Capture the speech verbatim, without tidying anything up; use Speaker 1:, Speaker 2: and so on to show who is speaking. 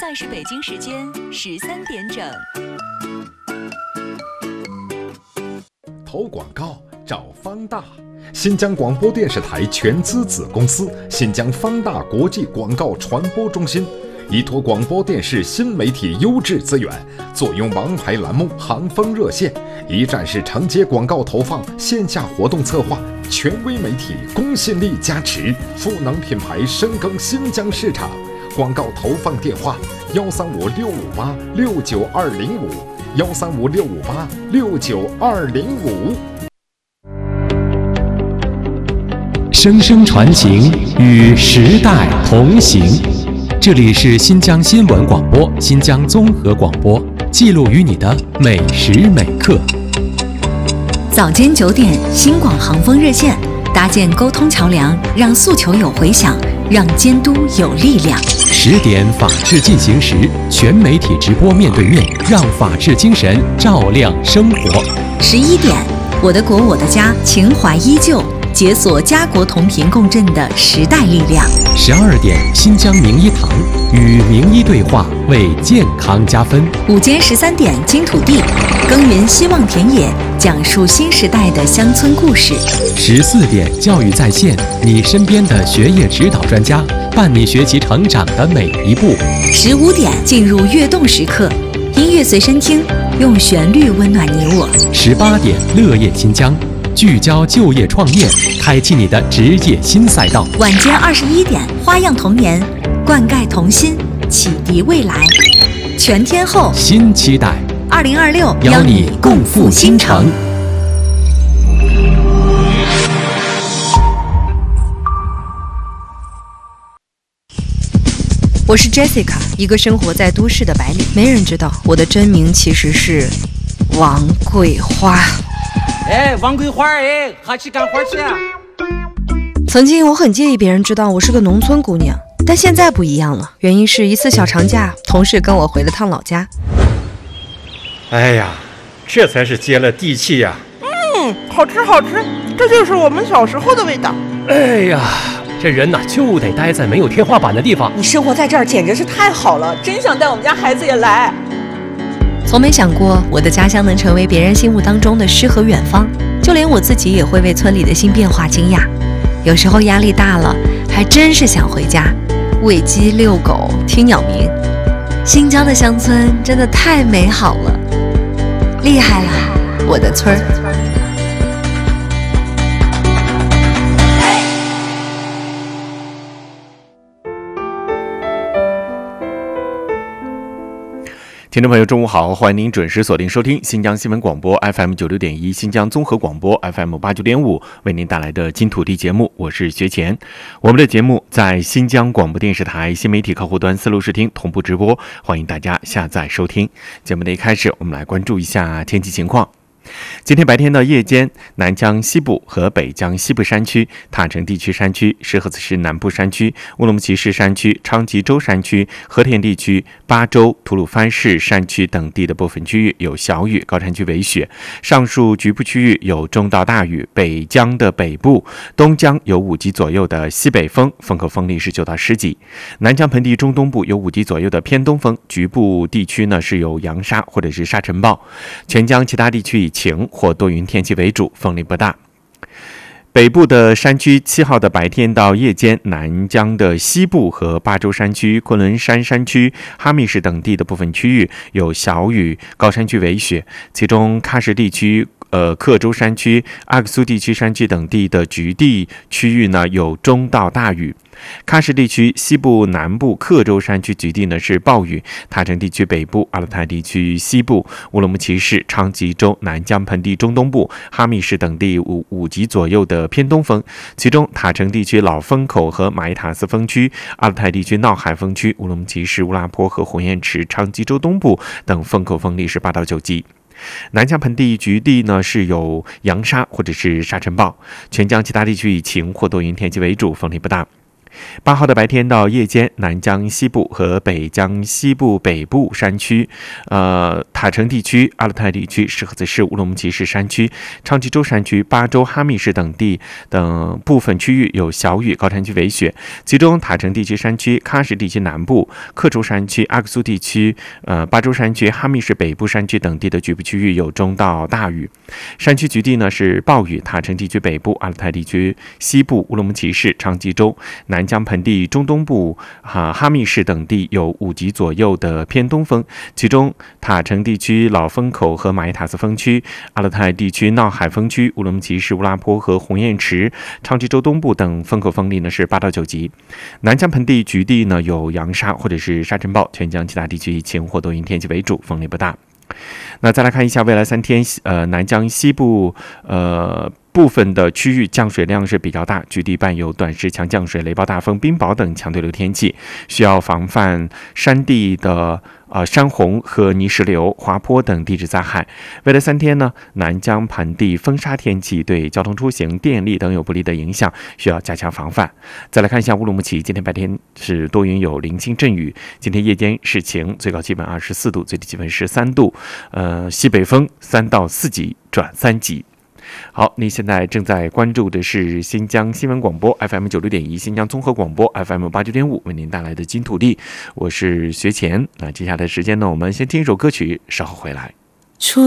Speaker 1: 在是北京时间十三点整。
Speaker 2: 投广告找方大，新疆广播电视台全资子公司新疆方大国际广告传播中心，依托广播电视新媒体优质资源，坐拥王牌栏目行风热线，一站式承接广告投放、线下活动策划，权威媒体公信力加持，赋能品牌深耕新疆市场。广告投放电话：幺三五六五八六九二零五，幺三五六五八六九二零五。
Speaker 3: 声声传情，与时代同行。这里是新疆新闻广播、新疆综合广播，记录于你的每时每刻。
Speaker 1: 早间九点，新广行风热线，搭建沟通桥梁，让诉求有回响，让监督有力量。
Speaker 3: 十点，法治进行时，全媒体直播面对面，让法治精神照亮生活。
Speaker 1: 十一点，我的国我的家，情怀依旧，解锁家国同频共振的时代力量。
Speaker 3: 十二点，新疆名医堂，与名医对话，为健康加分。
Speaker 1: 午间十三点，金土地，耕耘希望田野，讲述新时代的乡村故事。
Speaker 3: 十四点，教育在线，你身边的学业指导专家，伴你学习成长的每一步。
Speaker 1: 十五点，进入跃动时刻，音乐随身听，用旋律温暖你我。
Speaker 3: 十八点，乐业新疆，聚焦就业创业，开启你的职业新赛道。
Speaker 1: 晚间二十一点，花样童年，灌溉童心，启迪未来。全天候
Speaker 3: 新期待，
Speaker 1: 二零二六
Speaker 3: 邀你共赴新城。
Speaker 4: 我是 Jessica， 一个生活在都市的白领。没人知道我的真名其实是王桂花。
Speaker 5: 哎，王桂花，哎，还去干活去啊？
Speaker 4: 曾经我很介意别人知道我是个农村姑娘，但现在不一样了。原因是一次小长假，同事跟我回了趟老家。
Speaker 6: 哎呀，这才是接了地气呀！
Speaker 7: 嗯，好吃好吃，这就是我们小时候的味道。
Speaker 6: 哎呀，这人呐就得待在没有天花板的地方。
Speaker 7: 你生活在这儿简直是太好了，真想带我们家孩子也来。
Speaker 4: 从没想过我的家乡能成为别人心目当中的诗和远方，就连我自己也会为村里的新变化惊讶。有时候压力大了，还真是想回家，喂鸡遛狗听鸟鸣。新疆的乡村真的太美好了，厉害了我的村儿。
Speaker 8: 听众朋友中午好，欢迎您准时锁定收听新疆新闻广播 F M 九六点一，新疆综合广播 F M 八九点五，为您带来的金土地节目，我是学前。我们的节目在新疆广播电视台新媒体客户端思路视听同步直播，欢迎大家下载收听。节目的一开始，我们来关注一下天气情况。今天白天的夜间，南疆西部和北疆西部山区、塔城地区山区、石河子市南部山区、乌鲁木齐市山区、昌吉州山区、和田地区、巴州、吐鲁番市山区等地的部分区域有小雨，高山区为雪。上述局部区域有中到大雨。北疆的北部、东疆有五级左右的西北风，风口风力是九到十级。南疆盆地中东部有五级左右的偏东风，局部地区呢是有扬沙或者是沙尘暴。全疆其他地区以晴或多云天气为主，风力不大。北部的山区七号的白天到夜间，南疆的西部和巴州山区、昆仑山山区、哈密市等地的部分区域有小雨，高山区为雪。其中喀什地区、呃克州山区、阿克苏地区山区等地的局地区域呢有中到大雨。喀什地区西部、南部、克州山区局地呢是暴雨，塔城地区北部、阿勒泰地区西部、乌鲁木齐市、昌吉州、南疆盆地中东部、哈密市等地五五级左右的偏东风，其中塔城地区老风口和马依塔斯风区、阿勒泰地区闹海风区、乌鲁木齐市乌拉坡和红雁池、昌吉州东部等风口风力是八到九级。南疆盆地局地呢是有扬沙或者是沙尘暴，全疆其他地区以晴或多云天气为主，风力不大。 八号的白天到夜间，南江西部和北江西部北部山区、呃塔城地区、阿勒泰地区、石河子市、乌鲁木齐市山区、昌吉州山区、巴州、哈密市等地等部分区域有小雨，高山区为雪。其中塔城地区山区、喀什地区南部、克州山区、阿克苏地区、呃巴州山区、哈密市北部山区等地的局部区域有中到大雨。山区局地呢是暴雨，塔城地区北部、阿勒泰地区西部、乌鲁木齐市、昌吉州、南江盆地中东部、哈哈密市等地有五级左右的偏东风，其中塔城地区老风口和马依塔斯风区、阿勒泰地区闹海风区、乌鲁木齐市乌拉坡和红雁池、昌吉州东部等风口风力呢是八到九级。南江盆地局地呢有扬沙或者是沙尘暴，全江其他地区以晴或多云天气为主，风力不大。那再来看一下未来三天，呃，南江西部呃部分的区域降水量是比较大，局地伴有短时强降水、雷暴大风、冰雹等强对流天气，需要防范山地的呃山洪和泥石流、滑坡等地质灾害。未来三天呢，南江盆地风沙天气对交通出行、电力等有不利的影响，需要加强防范。再来看一下乌鲁木齐，今天白天是多云有零星阵雨，今天夜间是晴，最高气温二十四度，最低气温十三度，呃，西北风三到四级转三级。好，你现在正在关注的是新疆新闻广播 F M 九六点一，新疆综合广播 F M 八九点五，为您带来的金土地，我是学前。那接下来的时间呢，我们先听一首歌曲，稍后回来。